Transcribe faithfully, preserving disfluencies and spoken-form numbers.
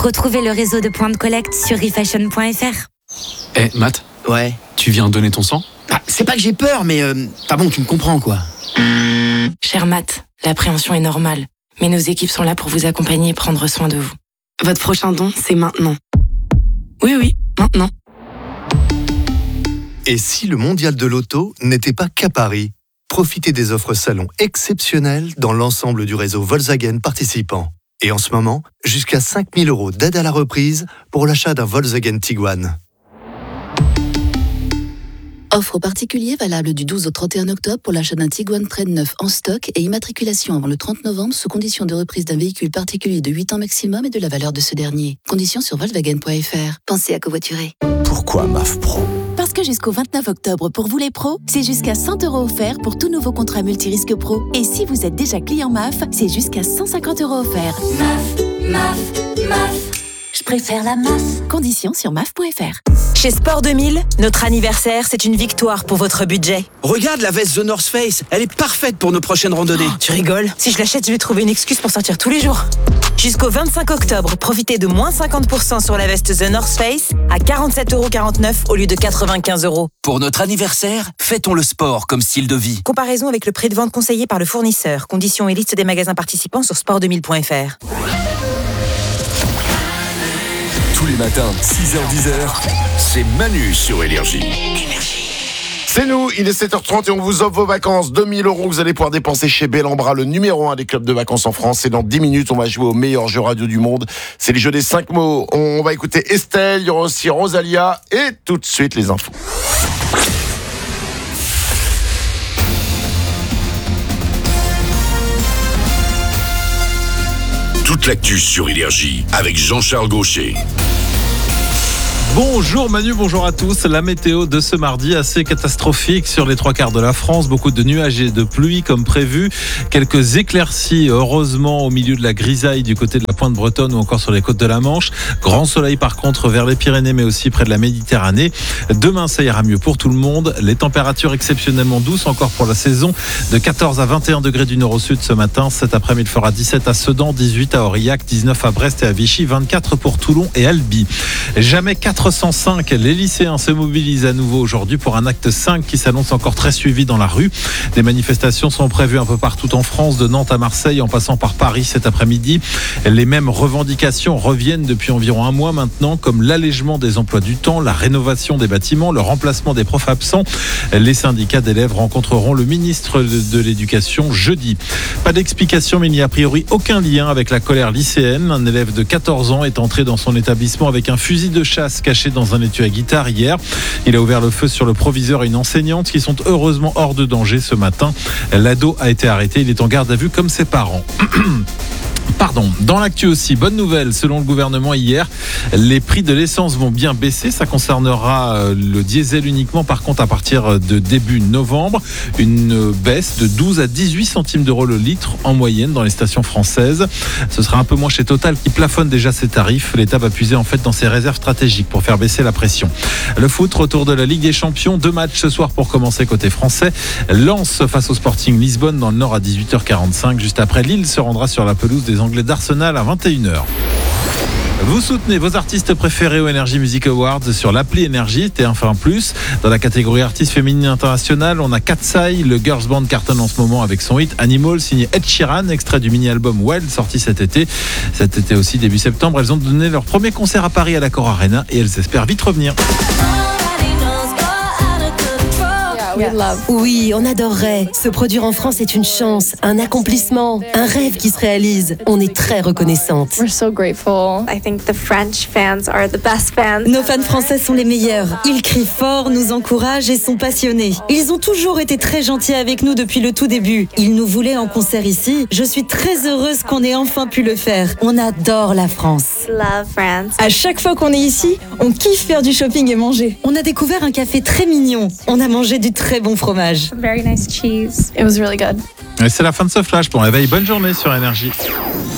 Retrouvez le réseau de points de collecte sur refashion point f r. Eh, Matt. Ouais. Tu viens donner ton sang ? Ah, c'est pas que j'ai peur, mais euh, enfin bon, tu me comprends quoi. Cher Matt, l'appréhension est normale, mais nos équipes sont là pour vous accompagner et prendre soin de vous. Votre prochain don, c'est maintenant. Oui, oui, maintenant. Et si le mondial de l'auto n'était pas qu'à Paris ? Profitez des offres salon exceptionnelles dans l'ensemble du réseau Volkswagen participant. Et en ce moment, jusqu'à cinq mille euros d'aide à la reprise pour l'achat d'un Volkswagen Tiguan. Offre particulier valable du douze au trente et un octobre pour l'achat d'un Tiguan Trend neuf en stock et immatriculation avant le trente novembre sous condition de reprise d'un véhicule particulier de huit ans maximum et de la valeur de ce dernier. Conditions sur volkswagen point f r. Pensez à covoiturer. Pourquoi M A F Pro ? Parce que jusqu'au vingt-neuf octobre, pour vous les pros, c'est jusqu'à cent euros offerts pour tout nouveau contrat multirisque pro. Et si vous êtes déjà client M A F, c'est jusqu'à cent cinquante euros offerts. M A F, M A F, M A F. Je préfère la M A F. Conditions sur M A F point f r. Chez Sport deux mille, notre anniversaire, c'est une victoire pour votre budget. Regarde la veste The North Face, elle est parfaite pour nos prochaines randonnées. Oh, tu rigoles ? Si je l'achète, je vais trouver une excuse pour sortir tous les jours. Jusqu'au vingt-cinq octobre, profitez de moins cinquante pour cent sur la veste The North Face à quarante-sept euros quarante-neuf au lieu de quatre-vingt-quinze euros. Pour notre anniversaire, fêtons le sport comme style de vie. Comparaison avec le prix de vente conseillé par le fournisseur. Conditions et liste des magasins participants sur sport deux mille point f r. Tous les matins, six heures dix, c'est Manu sur Énergie. C'est nous, il est sept heures trente et on vous offre vos vacances. deux mille euros que vous allez pouvoir dépenser chez Bellambra, le numéro un des clubs de vacances en France. Et dans dix minutes, on va jouer au meilleur jeu radio du monde. C'est le jeu des cinq mots. On va écouter Estelle, il y aura aussi Rosalia et tout de suite les infos. Toute l'actu sur Énergie avec Jean-Charles Gaucher. Bonjour Manu, bonjour à tous. La météo de ce mardi assez catastrophique sur les trois quarts de la France. Beaucoup de nuages et de pluie comme prévu. Quelques éclaircies, heureusement, au milieu de la grisaille du côté de la Pointe Bretonne ou encore sur les côtes de la Manche. Grand soleil par contre vers les Pyrénées mais aussi près de la Méditerranée. Demain, ça ira mieux pour tout le monde. Les températures exceptionnellement douces encore pour la saison. De quatorze à vingt et un degrés du nord au sud ce matin. Cet après-midi, il fera dix-sept à Sedan, dix-huit à Aurillac, dix-neuf à Brest et à Vichy, vingt-quatre pour Toulon et Albi. Jamais quatre cent cinq, les lycéens se mobilisent à nouveau aujourd'hui pour un acte cinq qui s'annonce encore très suivi dans la rue. Des manifestations sont prévues un peu partout en France, de Nantes à Marseille en passant par Paris cet après-midi. Les mêmes revendications reviennent depuis environ un mois maintenant, comme l'allègement des emplois du temps, la rénovation des bâtiments, le remplacement des profs absents. Les syndicats d'élèves rencontreront le ministre de l'Éducation jeudi. Pas d'explication, mais il n'y a a priori aucun lien avec la colère lycéenne. Un élève de quatorze ans est entré dans son établissement avec un fusil de chasse caché dans un étui à guitare hier. Il a ouvert le feu sur le proviseur et une enseignante qui sont heureusement hors de danger ce matin. L'ado a été arrêté. Il est en garde à vue comme ses parents. Pardon. Dans l'actu aussi, bonne nouvelle, selon le gouvernement hier, les prix de l'essence vont bien baisser. Ça concernera le diesel uniquement, par contre, à partir de début novembre. Une baisse de douze à dix-huit centimes d'euros le litre en moyenne dans les stations françaises. Ce sera un peu moins chez Total qui plafonne déjà ses tarifs. L'État va puiser en fait dans ses réserves stratégiques pour faire baisser la pression. Le foot, retour de la Ligue des Champions. Deux matchs ce soir pour commencer côté français. Lens face au Sporting Lisbonne dans le Nord à dix-huit heures quarante-cinq. Juste après, Lille se rendra sur la pelouse des Anglais d'Arsenal à vingt et une heures. Vous soutenez vos artistes préférés au Energy Music Awards sur l'appli Énergie T un plus. Dans la catégorie artistes féminines internationales, on a Katsai, le girls band cartonne en ce moment avec son hit Animal signé Ed Sheeran, extrait du mini-album Well sorti cet été. Cet été aussi, début septembre, elles ont donné leur premier concert à Paris à l'Accor Arena et elles espèrent vite revenir. Oui, on adorerait. Se produire en France est une chance, un accomplissement, un rêve qui se réalise. On est très reconnaissante. We're so grateful. I think the French fans are the best fans. Nos fans français sont les meilleurs. Ils crient fort, nous encouragent et sont passionnés. Ils ont toujours été très gentils avec nous depuis le tout début. Ils nous voulaient en concert ici. Je suis très heureuse qu'on ait enfin pu le faire. On adore la France. Love France. À chaque fois qu'on est ici, on kiffe faire du shopping et manger. On a découvert un café très mignon. On a mangé du très bon fromage. Very nice cheese. It was really good. Et c'est la fin de ce flash. Bon réveil, bonne journée sur Énergie.